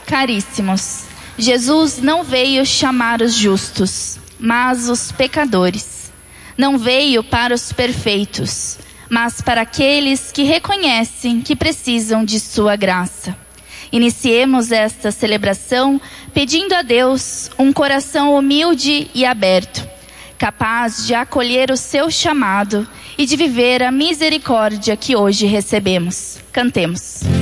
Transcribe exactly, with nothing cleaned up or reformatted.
Caríssimos, Jesus não veio chamar os justos, mas os pecadores. Não veio para os perfeitos, mas para aqueles que reconhecem que precisam de sua graça. Iniciemos esta celebração pedindo a Deus um coração humilde e aberto, capaz de acolher o seu chamado e de viver a misericórdia que hoje recebemos. Cantemos.